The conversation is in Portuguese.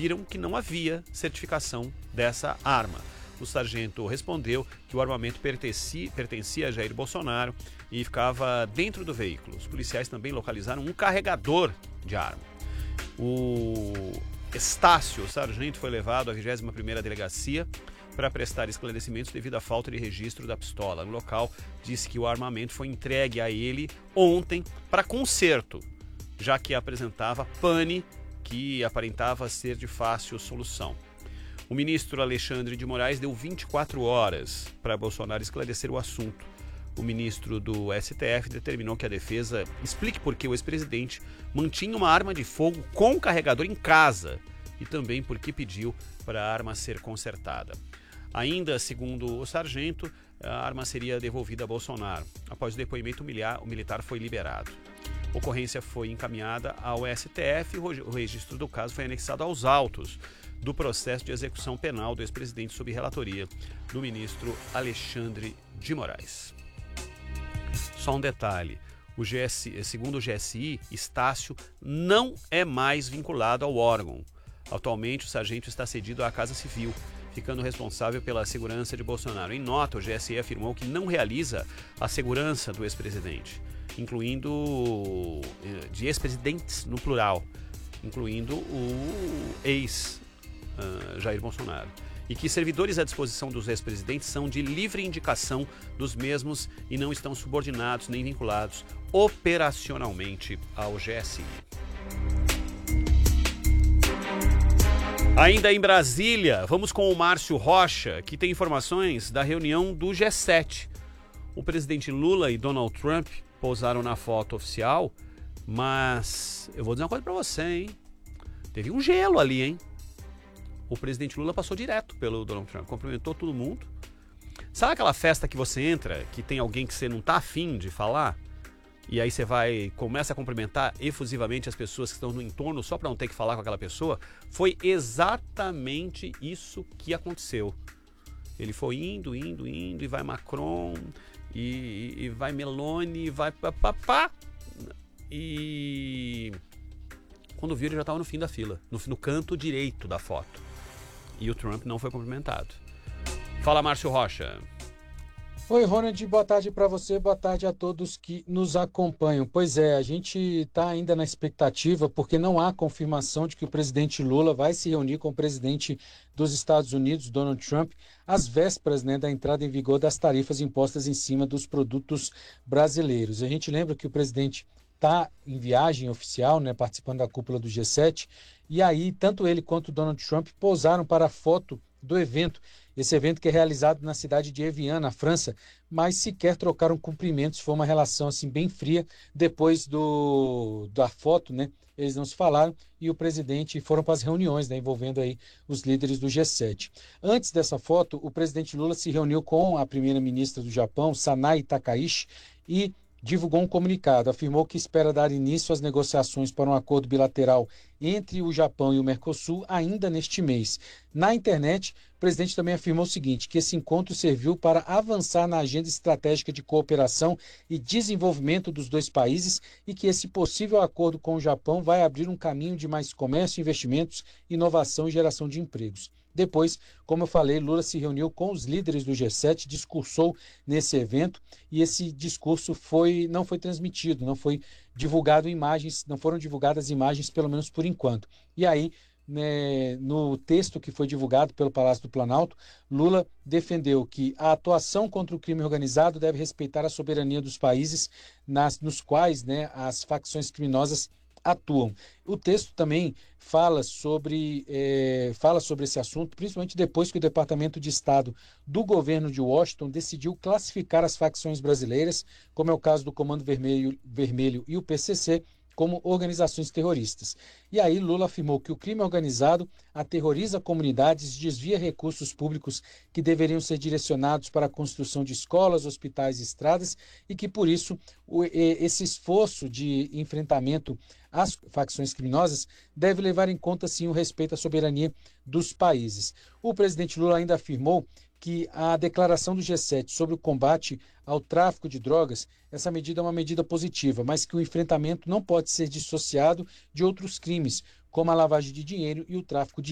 viram que não havia certificação dessa arma. O sargento respondeu que o armamento pertencia a Jair Bolsonaro e ficava dentro do veículo. Os policiais também localizaram um carregador de arma. O Estácio, o sargento, foi levado à 21ª Delegacia para prestar esclarecimentos devido à falta de registro da pistola. No local, disse que o armamento foi entregue a ele ontem para conserto, já que apresentava pane que aparentava ser de fácil solução. O ministro Alexandre de Moraes deu 24 horas para Bolsonaro esclarecer o assunto. O ministro do STF determinou que a defesa explique por que o ex-presidente mantinha uma arma de fogo com carregador em casa e também por que pediu para a arma ser consertada. Ainda, segundo o sargento, a arma seria devolvida a Bolsonaro. Após o depoimento, o militar foi liberado. A ocorrência foi encaminhada ao STF e o registro do caso foi anexado aos autos do processo de execução penal do ex-presidente sob relatoria do ministro Alexandre de Moraes. Só um detalhe, segundo o GSI, Estácio não é mais vinculado ao órgão. Atualmente, o sargento está cedido à Casa Civil, ficando responsável pela segurança de Bolsonaro. Em nota, o GSI afirmou que não realiza a segurança do ex-presidente, incluindo de ex-presidentes no plural, incluindo o ex-Jair Bolsonaro, e que servidores à disposição dos ex-presidentes são de livre indicação dos mesmos e não estão subordinados nem vinculados operacionalmente ao GSI. Ainda em Brasília, vamos com o Márcio Rocha, que tem informações da reunião do G7. O presidente Lula e Donald Trump posaram na foto oficial, mas eu vou dizer uma coisa pra você, hein? Teve um gelo ali, hein? O presidente Lula passou direto pelo Donald Trump, cumprimentou todo mundo. Sabe aquela festa que você entra, que tem alguém que você não tá afim de falar? E aí você começa a cumprimentar efusivamente as pessoas que estão no entorno só para não ter que falar com aquela pessoa? Foi exatamente isso que aconteceu. Ele foi indo, e vai Macron, e vai Meloni, e vai papapá. E quando viu, ele já estava no fim da fila, no canto direito da foto. E o Trump não foi cumprimentado. Fala, Márcio Rocha. Oi, Ronald, boa tarde para você, boa tarde a todos que nos acompanham. Pois é, a gente está ainda na expectativa, porque não há confirmação de que o presidente Lula vai se reunir com o presidente dos Estados Unidos, Donald Trump, às vésperas, da entrada em vigor das tarifas impostas em cima dos produtos brasileiros. A gente lembra que o presidente está em viagem oficial, participando da cúpula do G7, e aí tanto ele quanto o Donald Trump posaram para a foto do evento. Esse evento que é realizado na cidade de Evian, na França, mas sequer trocaram cumprimentos, foi uma relação assim bem fria. Depois da foto, eles não se falaram e o presidente foram para as reuniões, envolvendo aí os líderes do G7. Antes dessa foto, o presidente Lula se reuniu com a primeira-ministra do Japão, Sanae Takaichi, e divulgou um comunicado, afirmou que espera dar início às negociações para um acordo bilateral entre o Japão e o Mercosul ainda neste mês. Na internet, o presidente também afirmou o seguinte, que esse encontro serviu para avançar na agenda estratégica de cooperação e desenvolvimento dos dois países e que esse possível acordo com o Japão vai abrir um caminho de mais comércio, investimentos, inovação e geração de empregos. Depois, como eu falei, Lula se reuniu com os líderes do G7, discursou nesse evento e esse discurso não foi transmitido, não foi divulgado imagens, não foram divulgadas imagens, pelo menos por enquanto. E aí, no texto que foi divulgado pelo Palácio do Planalto, Lula defendeu que a atuação contra o crime organizado deve respeitar a soberania dos países nos quais as facções criminosas atuam. O texto também fala sobre esse assunto, principalmente depois que o Departamento de Estado do governo de Washington decidiu classificar as facções brasileiras, como é o caso do Comando Vermelho e o PCC, como organizações terroristas. E aí Lula afirmou que o crime organizado aterroriza comunidades, desvia recursos públicos que deveriam ser direcionados para a construção de escolas, hospitais e estradas e que, por isso, esse esforço de enfrentamento às facções criminosas deve levar em conta, sim, o respeito à soberania dos países. O presidente Lula ainda afirmou que a declaração do G7 sobre o combate ao tráfico de drogas, essa medida é uma medida positiva, mas que o enfrentamento não pode ser dissociado de outros crimes, como a lavagem de dinheiro e o tráfico de